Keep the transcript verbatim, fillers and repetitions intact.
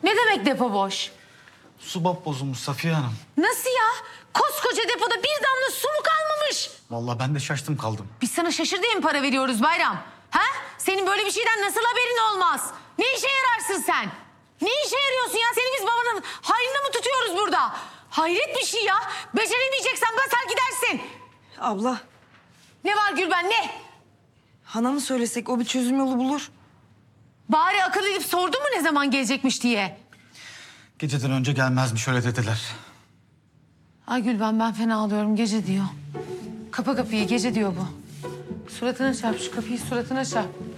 Ne demek depo boş? Su bap bozulmuş Safiye Hanım. Nasıl ya? Koskoca depoda bir damla su mu kalmamış? Vallahi ben de şaştım kaldım. Biz sana şaşır diye mi para veriyoruz Bayram? Ha? Senin böyle bir şeyden nasıl haberin olmaz? Ne işe yararsın sen? Ne işe yarıyorsun ya? Seni biz babanın hayrına mı tutuyoruz burada? Hayret bir şey ya. Beceremeyeceksen basar gidersin. Abla, Ne var Gülben ne? Han'a mı söylesek, o bir çözüm yolu bulur. Bari akıl edip sordun mu ne zaman gelecekmiş diye? Geceden önce gelmezmiş öyle dediler. Ay Gülben ben fena alıyorum gece diyor. Kapa kapıyı gece diyor bu. Suratına çarp şu kapıyı suratına çarp.